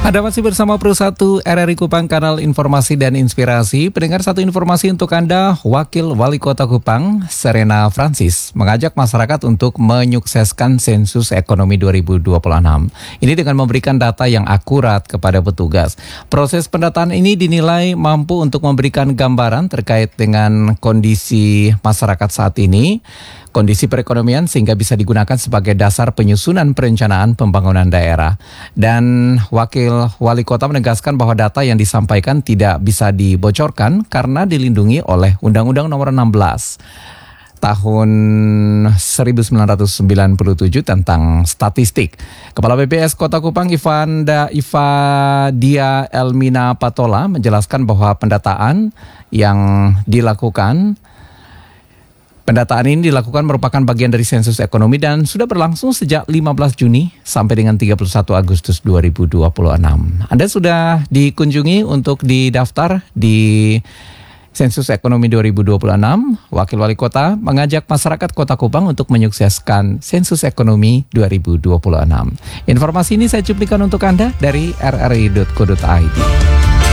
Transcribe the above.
Anda masih bersama Pro 1 RRI Kupang, kanal informasi dan inspirasi. Pendengar, satu informasi untuk Anda. Wakil Wali Kota Kupang, Serena Francis, mengajak masyarakat untuk menyukseskan sensus ekonomi 2026. Ini dengan memberikan data yang akurat kepada petugas. Proses pendataan ini dinilai mampu untuk memberikan gambaran terkait dengan kondisi masyarakat saat ini, kondisi perekonomian, sehingga bisa digunakan sebagai dasar penyusunan perencanaan pembangunan daerah. Dan Wakil Wali Kota menegaskan bahwa data yang disampaikan tidak bisa dibocorkan karena dilindungi oleh Undang-Undang Nomor 16 tahun 1997 tentang statistik. Kepala BPS Kota Kupang Ivadia Elmina Patola menjelaskan bahwa pendataan ini dilakukan merupakan bagian dari sensus ekonomi dan sudah berlangsung sejak 15 Juni sampai dengan 31 Agustus 2026. Anda sudah dikunjungi untuk didaftar di sensus ekonomi 2026. Wakil Wali Kota mengajak masyarakat Kota Kupang untuk menyukseskan sensus ekonomi 2026. Informasi ini saya cuplikan untuk Anda dari rri.co.id.